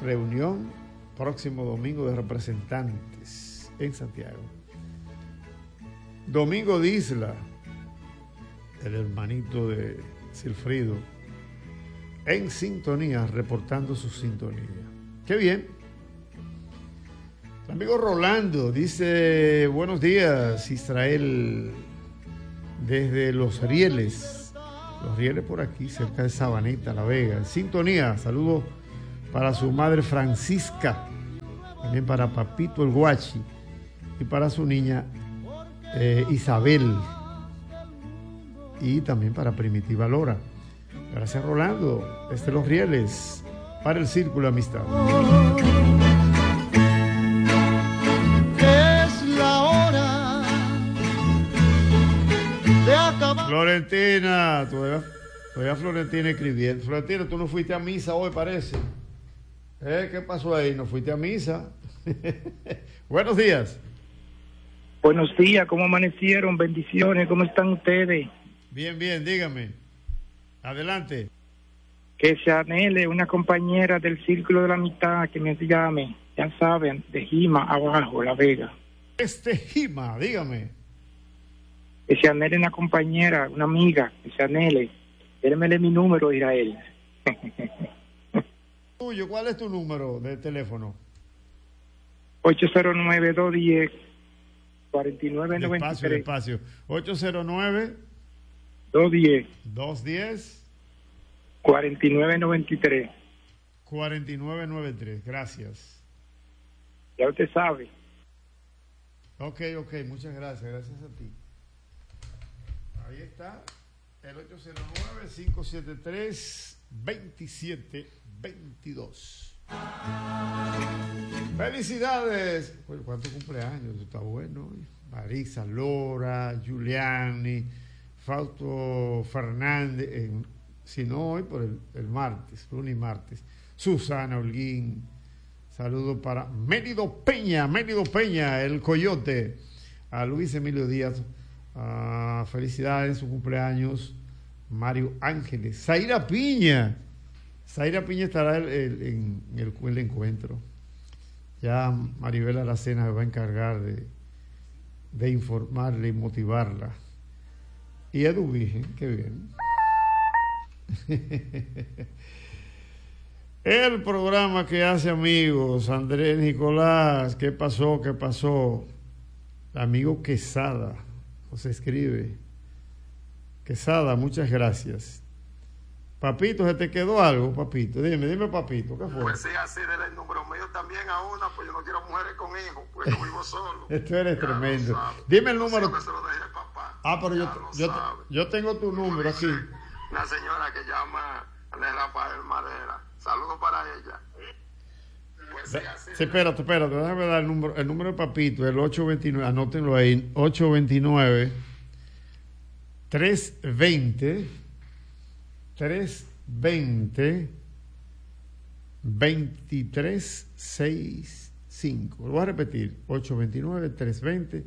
reunión próximo domingo de representantes en Santiago. Domingo Disla, el hermanito de Silfrido, en sintonía, reportando su sintonía. ¡Qué bien! El amigo Rolando dice: buenos días, Israel, desde Los Rieles por aquí, cerca de Sabaneta, La Vega, en sintonía. Saludos para su madre Francisca, también para Papito el Guachi y para su niña Isabel, y también para Primitiva Lora. Gracias, Rolando, desde Los Rieles, para el Círculo de Amistad. Es la hora de acabar. Florentina, todavía Florentina escribiendo. Florentina, tú no fuiste a misa hoy, parece. ¿Qué pasó ahí? ¿No fuiste a misa? Buenos días. Buenos días, ¿cómo amanecieron? Bendiciones, ¿cómo están ustedes? Bien, bien, dígame. Adelante. Que se anhele una compañera del Círculo de la Amistad que me llame, ya saben, de Jima abajo, La Vega. Jima, dígame. Que se anhele una compañera, una amiga, que se anhele. Démele mi número, Israel. Tuyo, ¿cuál es tu número de teléfono? 809-210-4993. Despacio. 809 210 4993. 4993, gracias. Ya usted sabe. Ok, muchas gracias a ti. Ahí está, el 809-573-2722. Felicidades. Oye, ¿cuántos cumpleaños? Está bueno. Marisa, Lora, Giuliani, Fausto Fernández, si no hoy, por el martes, lunes y martes. Susana Holguín. Saludos para Mérido Peña, el Coyote. A Luis Emilio Díaz. Felicidades en su cumpleaños. Mario Ángeles. Zaira Piña estará en el encuentro. Ya Maribel Aracena va a encargar de informarle y motivarla. Y Edu Virgen, qué bien. El programa que hace amigos, Andrés Nicolás, ¿qué pasó? Amigo Quesada, nos escribe. Quesada, muchas gracias. Papito, ¿se te quedó algo, papito? Dime, papito, ¿qué fue? Pues sí, así dele el número mío también a una, pues yo no quiero mujeres con hijos, pues yo vivo solo. Tú eres ya tremendo. Dime el número. Se lo dejé al papá. Pero yo tengo tu número aquí. La señora que llama de Rafael Madera. Saludos para ella. Pues sí, así. Sí, espérate, déjame dar el número de papito, el 829, anótenlo ahí, 829 320 2365. Lo voy a repetir: 829 320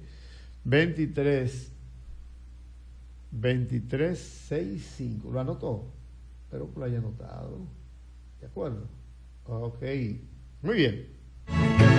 2365. ¿Lo anotó? Espero que lo haya anotado. ¿De acuerdo? Ok. Muy bien.